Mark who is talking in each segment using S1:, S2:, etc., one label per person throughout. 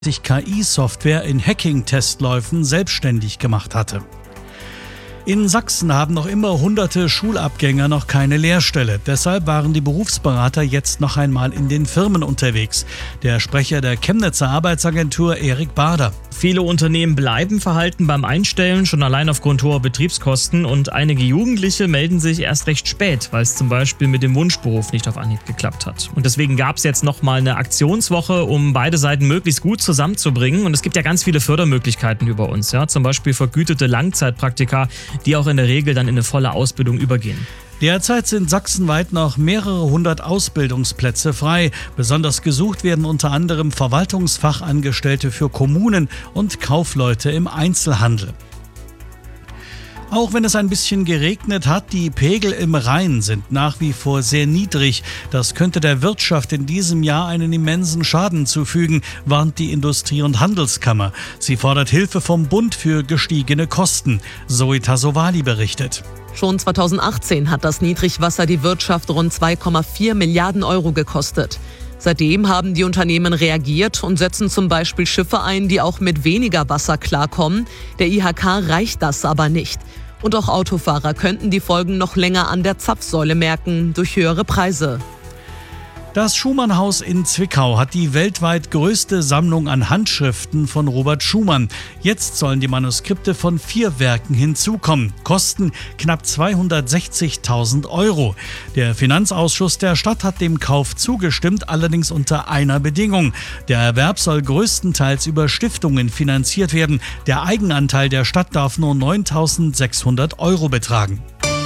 S1: sich KI-Software in Hacking-Testläufen selbstständig gemacht hatte. In Sachsen haben noch immer hunderte Schulabgänger noch keine Lehrstelle. Deshalb waren die Berufsberater jetzt noch einmal in den Firmen unterwegs. Der Sprecher der Chemnitzer Arbeitsagentur Erik Bader.
S2: Viele Unternehmen bleiben verhalten beim Einstellen, schon allein aufgrund hoher Betriebskosten. Und einige Jugendliche melden sich erst recht spät, weil es zum Beispiel mit dem Wunschberuf nicht auf Anhieb geklappt hat. Und deswegen gab es jetzt nochmal eine Aktionswoche, um beide Seiten möglichst gut zusammenzubringen. Und es gibt ja ganz viele Fördermöglichkeiten über uns. Ja? Zum Beispiel vergütete Langzeitpraktika, die auch in der Regel dann in eine volle Ausbildung übergehen.
S1: Derzeit sind sachsenweit noch mehrere hundert Ausbildungsplätze frei. Besonders gesucht werden unter anderem Verwaltungsfachangestellte für Kommunen und Kaufleute im Einzelhandel. Auch wenn es ein bisschen geregnet hat, die Pegel im Rhein sind nach wie vor sehr niedrig. Das könnte der Wirtschaft in diesem Jahr einen immensen Schaden zufügen, warnt die Industrie- und Handelskammer. Sie fordert Hilfe vom Bund für gestiegene Kosten. Zoe Tasovali berichtet.
S3: Schon 2018 hat das Niedrigwasser die Wirtschaft rund 2,4 Milliarden Euro gekostet. Seitdem haben die Unternehmen reagiert und setzen zum Beispiel Schiffe ein, die auch mit weniger Wasser klarkommen. Der IHK reicht das aber nicht. Und auch Autofahrer könnten die Folgen noch länger an der Zapfsäule merken, durch höhere Preise.
S1: Das Schumann-Haus in Zwickau hat die weltweit größte Sammlung an Handschriften von Robert Schumann. Jetzt sollen die Manuskripte von 4 Werken hinzukommen. Kosten knapp 260.000 Euro. Der Finanzausschuss der Stadt hat dem Kauf zugestimmt, allerdings unter einer Bedingung. Der Erwerb soll größtenteils über Stiftungen finanziert werden. Der Eigenanteil der Stadt darf nur 9.600 Euro betragen.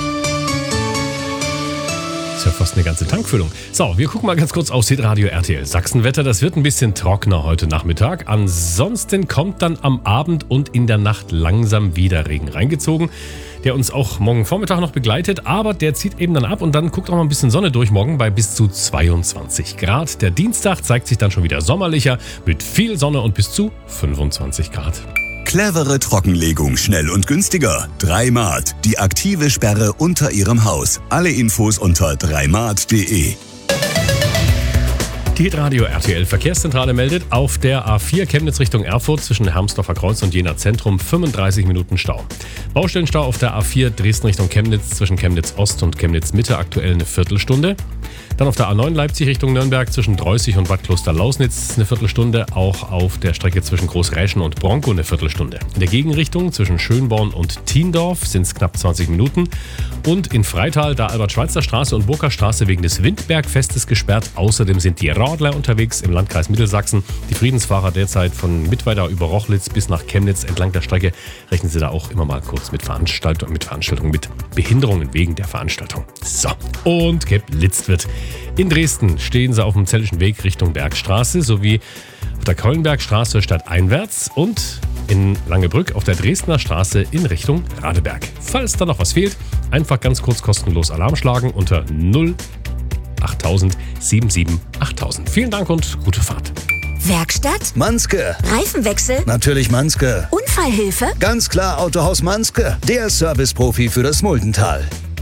S4: Das ist ja fast eine ganze Tankfüllung. So, wir gucken mal ganz kurz aufs Hitradio RTL Sachsenwetter. Das wird ein bisschen trockener heute Nachmittag. Ansonsten kommt dann am Abend und in der Nacht langsam wieder Regen reingezogen, der uns auch morgen Vormittag noch begleitet. Aber der zieht eben dann ab und dann guckt auch mal ein bisschen Sonne durch morgen bei bis zu 22 Grad. Der Dienstag zeigt sich dann schon wieder sommerlicher mit viel Sonne und bis zu 25 Grad.
S5: Clevere Trockenlegung, schnell und günstiger. 3Mart, die aktive Sperre unter Ihrem Haus. Alle Infos unter 3mart.de.
S4: Die Hitradio RTL Verkehrszentrale meldet, auf der A4 Chemnitz Richtung Erfurt zwischen Hermsdorfer Kreuz und Jena Zentrum 35 Minuten Stau. Baustellenstau auf der A4 Dresden Richtung Chemnitz zwischen Chemnitz Ost und Chemnitz Mitte aktuell eine Viertelstunde. Dann auf der A9 Leipzig Richtung Nürnberg zwischen Dreußig und Bad Kloster-Lausnitz eine Viertelstunde. Auch auf der Strecke zwischen Großräschen und Bronkow eine Viertelstunde. In der Gegenrichtung zwischen Schönborn und Thiendorf sind es knapp 20 Minuten. Und in Freital, da Albert-Schweitzer-Straße und Burgkerstraße wegen des Windbergfestes gesperrt. Außerdem sind die Radler unterwegs im Landkreis Mittelsachsen. Die Friedensfahrer derzeit von Mittweida über Rochlitz bis nach Chemnitz entlang der Strecke. Rechnen Sie da auch immer mal kurz mit Veranstaltungen, mit Behinderungen wegen der Veranstaltung. So, und geblitzt wird. In Dresden stehen Sie auf dem Zellischen Weg Richtung Bergstraße sowie auf der Keulenbergstraße stadteinwärts und in Langebrück auf der Dresdner Straße in Richtung Radeberg. Falls da noch was fehlt, einfach ganz kurz kostenlos Alarm schlagen unter 08000 77 8000. Vielen Dank und gute Fahrt.
S6: Werkstatt?
S7: Manske.
S6: Reifenwechsel?
S7: Natürlich Manske.
S6: Unfallhilfe?
S7: Ganz klar Autohaus Manske. Der Serviceprofi für das Muldental.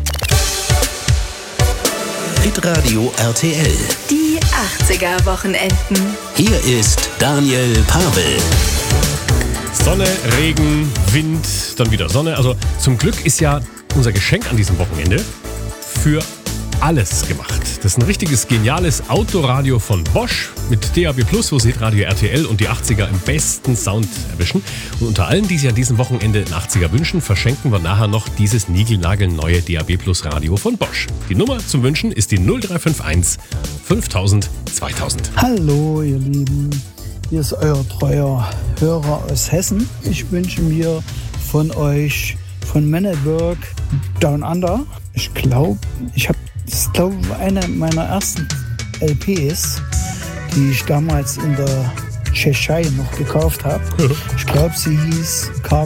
S8: Hitradio RTL.
S6: Die 80er-Wochenenden.
S8: Hier ist Daniel Pavel.
S4: Sonne, Regen, Wind, dann wieder Sonne. Also zum Glück ist ja unser Geschenk an diesem Wochenende für alles gemacht. Das ist ein richtiges, geniales Autoradio von Bosch mit DAB+, wo Sie Radio RTL und die 80er im besten Sound erwischen. Und unter allen, die sich an diesem Wochenende einen 80er wünschen, verschenken wir nachher noch dieses niegelnagelneue DAB+ Radio von Bosch. Die Nummer zum Wünschen ist die 0351 5000 2000.
S9: Hallo ihr Lieben, hier ist euer treuer Hörer aus Hessen. Ich wünsche mir von euch von Manneberg Down Under. Ich glaube, das ist eine meiner ersten LPs, die ich damals in der Tschechei noch gekauft habe. Ich glaube, sie hieß